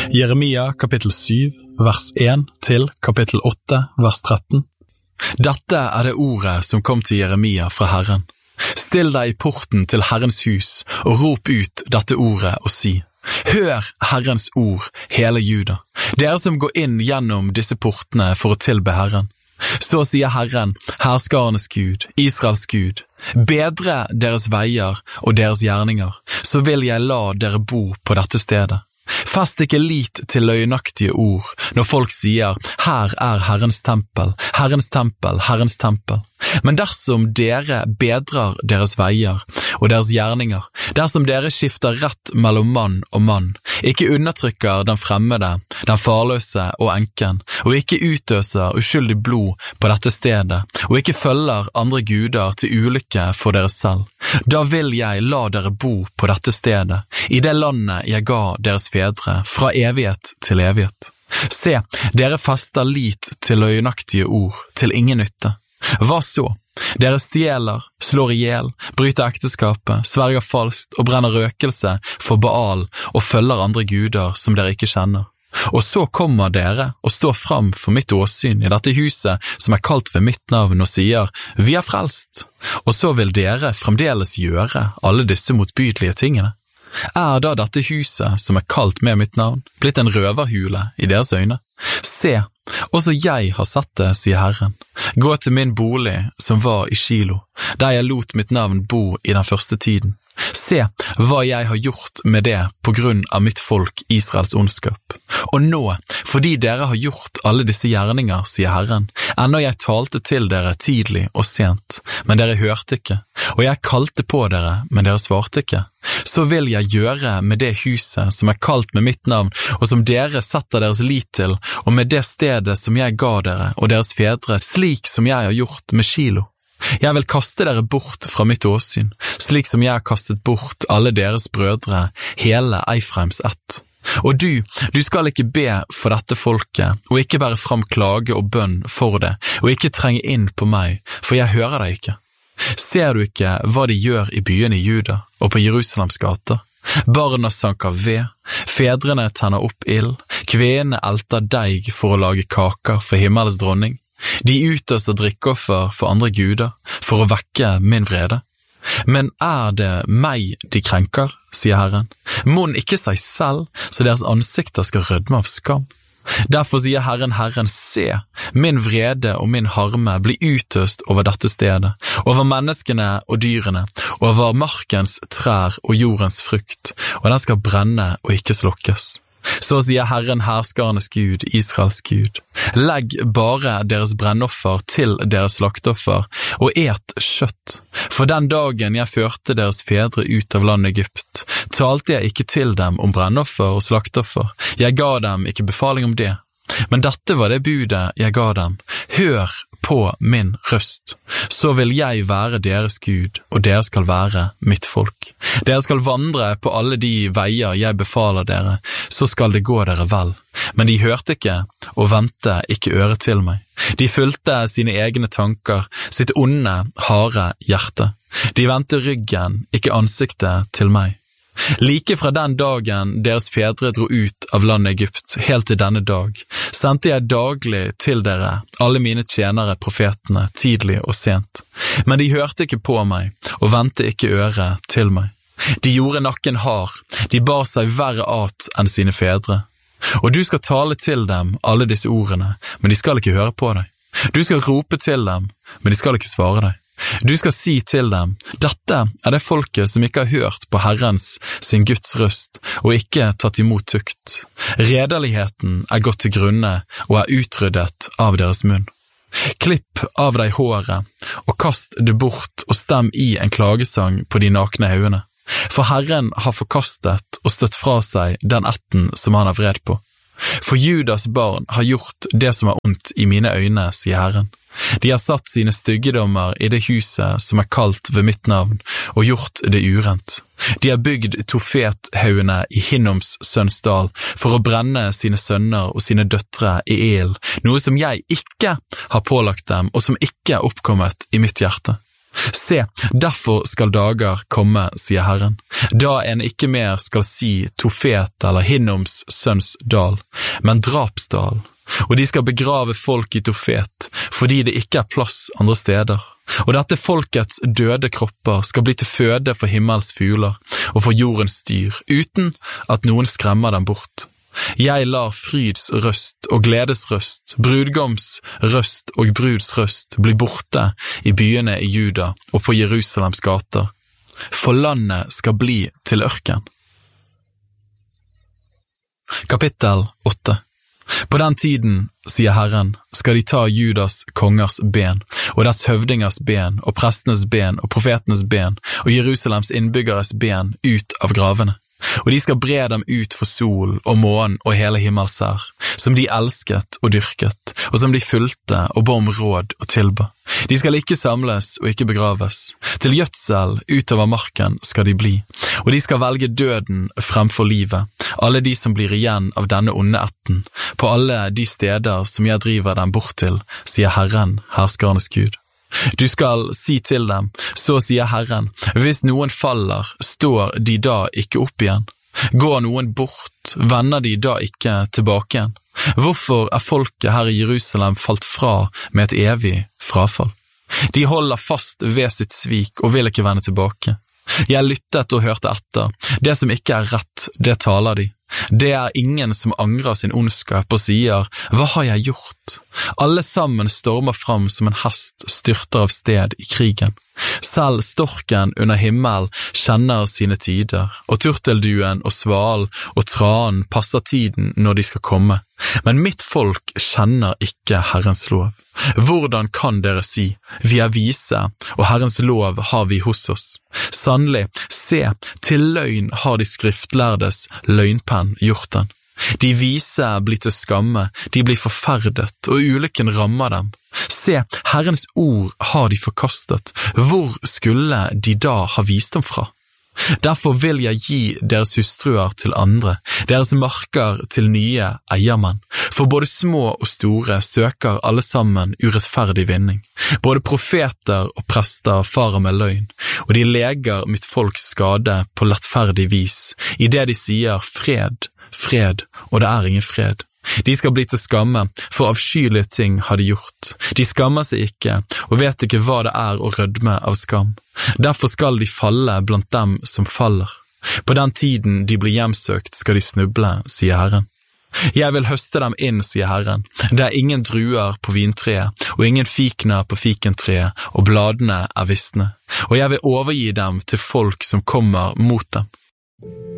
Jeremia kapittel 7, vers 1 til kapittel 8, vers 13. Dette det ordet som kom til Jeremia fra Herren. Still deg i porten til Herrens hus, og rop ut dette ordet og si: Hør Herrens ord, hele Juda, dere som går inn gjennom disse portene for å tilbe Herren. Så sier Herren, herskarenes Gud, Israels Gud: bedre deres veier og deres gjerninger, så vil jeg la dere bo på dette stedet. Fest ikke lit til løgnaktige ord når folk sier: her Herrens tempel, Herrens tempel, Herrens tempel. Men dersom dere bedrer deres veier og deres gjerninger, dersom dere skifter rett mellom mann og mann, ikke undertrykker den fremmede, den farløse og enken, og ikke utøser uskyldig blod på dette stedet, og ikke følger andre guder til ulykke for dere selv, da vil jeg la dere bo på dette stedet, i det landet jeg ga deres fedre, fra evighet til evighet. Se, dere fester lit til løgnaktige ord, til ingen nytte. Hva så? Dere stjeler, slår ihjel, bryter ekteskapet, sverger falskt og brenner røkelse for Baal og følger andre guder som dere ikke kjenner. Og så kommer dere og står fram for mitt åsyn i dette huset som kalt ved mitt navn og sier: vi frelst. Og så vil dere fremdeles gjøre alle disse motbydelige tingene. Da dette huset som kalt med mitt navn blitt en røverhule i deres øyne? Se, også jeg har sett det, sier Herren. Gå til min bolig som var i Shilo, der jeg lot mitt navn bo i den første tiden. Se hva jeg har gjort med det på grunn av mitt folk Israels ondskap. Og nå, fordi dere har gjort alle disse gjerninger, sier Herren, ennå jeg talte til dere tidlig og sent, men dere hørte ikke, og jeg kalte på dere, men dere svarte ikke, så vil jeg gjøre med det huset som kalt med mitt navn, og som dere setter deres lit til, og med det stedet som jeg ga dere og deres fedre, slik som jeg har gjort med Shilo. Jeg vil kaste dere bort fra mitt åsyn, slik som jeg har kastet bort alle deres brødre, hele Eifreims ett. Og du skal ikke be for dette folket, og ikke bære fram klage og bønn for det, og ikke trenge inn på meg, for jeg hører deg ikke. Ser du ikke hva de gjør i byene i Juda og på Jerusalems gater? Barna sanker ved, fedrene tenner opp ild, kvenene elter deig for å lage kaker for himmels dronning. De utøser drikkeoffer for andre guder, for å vekke min vrede. Men det meg de krenker, sier Herren, mon ikke seg selv, så deres ansikter skal rødme av skam. Derfor sier Herren, se, min vrede og min harme blir utøst over dette stedet, over menneskene og dyrene, over markens trær og jordens frukt, og den skal brenne og ikke slokkes. Så sier Herren, herskarenes Gud, Israels Gud: legg bare deres brennoffer til deres slaktoffer, og et kjøtt. For den dagen jeg førte deres fedre ut av landet Egypt, talte jeg ikke til dem om brennoffer og slaktoffer. Jeg ga dem ikke befaling om det. Men dette var det budet jeg ga dem: hør på min røst, så vil jeg være deres Gud, og dere skal være mitt folk. Dere skal vandre på alle de veier jeg befaler dere, så skal det gå dere vel. Men de hørte ikke, og vendte ikke øret til meg. De fulgte sine egne tanker, sitt onde, harde hjerte. De vendte ryggen, ikke ansiktet til meg. Like fra den dagen deres fedre dro ut av landet Egypt, helt til denne dag, sendte jeg daglig til dere alle mine tjenere profetene, tidlig og sent. Men de hørte ikke på meg, og vendte ikke øret til meg. De gjorde nakken hard, de bar seg verre at enn sine fedre. Og du skal tale til dem alle disse ordene, men de skal ikke høre på deg. Du skal rope til dem, men de skal ikke svare deg. Du skal si til dem: dette det folket som ikke har hørt på Herrens, sin Guds røst, og ikke tatt imot tukt. Redeligheten gått til grunne og utryddet av deres munn. Klipp av deg håret, og kast det bort og stem i en klagesang på de nakne haugene. For Herren har forkastet og støtt fra seg den ætten som han har vred på. For Judas barn har gjort det som ondt i mine øyne, sier Herren. De har satt sine styggedommer i det huset som kalt ved mitt navn, og gjort det urent. De har bygd Tofethaugene i Hinnoms sønns dal for å brenne sine sønner og sine døtre i ild, noe som jeg ikke har pålagt dem, og som ikke oppkommet i mitt hjerte. Se, derfor skal dager komme, sier Herren, da en ikke mer skal si Tofet eller Hinnoms sønns dal, men drapsdal, og de skal begrave folk i Tofet, fordi det ikke er plass andre steder. Og dette folkets døde kropper skal bli til føde for himmels fugler og for jordens dyr, uten at noen skremmer dem bort. Jeg lar fryds røst og gledes røst, brudgoms røst og bruds røst bli borte i byene i Juda og på Jerusalems gater, for landet skal bli til ørken. Kapittel 8. På den tiden, sier Herren, skal de ta Judas kongers ben, og dets høvdingers ben, og prestenes ben, og profetenes ben, og Jerusalems innbyggeres ben ut av gravene. Og de skal bre dem ut for sol og månen og hele himmelsær, som de elsket og dyrket, og som de fulgte og ba om råd og tilba. De skal ikke samles og ikke begraves. Til gjødsel utover marken skal de bli, og de skal velge døden fremfor livet, alle de som blir igjen av denne onde ætten, på alle de steder som jeg driver dem bort til, sier Herren, herskernes Gud. Du skal si til dem, så sier Herren, hvis noen faller, står de da ikke opp igjen? Går noen bort, vender de da ikke tilbake igjen? Hvorfor er folket her i Jerusalem falt fra med et evig frafall? De holder fast ved sitt svik og vil ikke vende tilbake. Jeg lyttet og hørte etter. Det som ikke er rett, det taler de. Det er ingen som angrer sin ondskap og sier, hva har jeg gjort? Alle sammen stormer fram som en hest styrter av sted i krigen. Selv storken under himmel kjenner sine tider, og turtelduen og svalen og tranen passer tiden når de skal komme. Men mitt folk kjenner ikke Herrens lov. Hvordan kan dere si, vi er vise, og Herrens lov har vi hos oss? Sannelig, se, til løgn har de skriftlærdes løgnpenn gjort den. De vise blir til skamme, de blir forferdet, og ulykken rammer dem. Se, Herrens ord har de forkastet. Hvor skulle de da ha visdom fra? Derfor vil jeg gi deres hustruer til andre, deres marker til nye eiermenn. For både små og store søker alle sammen urettferdig vinning. Både profeter og prester farer med løgn, og de leger mitt folks skade på lettferdig vis, i det de sier fred, fred, og det er ingen fred. De skal bli til skamme, for avskyelige ting har de gjort. De skammer seg ikke, og vet ikke hva det er å rødme av skam. Derfor skal de falle blant dem som faller. På den tiden de blir hjemsøkt skal de snuble, sier Herren. Jeg vil høste dem inn, sier Herren. Det er ingen druer på vintreet, og ingen fikner på fikentreet, og bladene er visne. Og jeg vil overgi dem til folk som kommer mot dem.